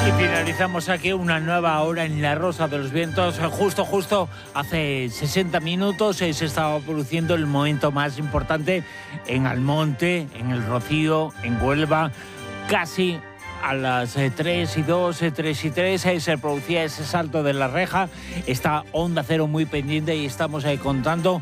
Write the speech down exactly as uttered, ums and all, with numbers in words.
Finalizamos aquí una nueva hora en La Rosa de los Vientos. Justo, justo hace sesenta minutos eh, se estaba produciendo el momento más importante en Almonte, en El Rocío, en Huelva. Casi a las eh, tres y dos, eh, tres y tres eh, se producía ese salto de la reja. Está Onda Cero muy pendiente y estamos eh, contando